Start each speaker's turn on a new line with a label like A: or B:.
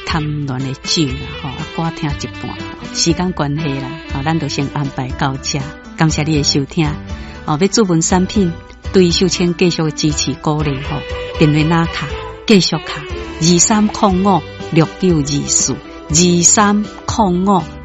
A: 谈恋的酒啦，歌听一半，时间关系啦，咱就先安排到这。感谢你的收听，要注文产品，对秀清继续支持鼓励，电话拿卡继续卡230569242305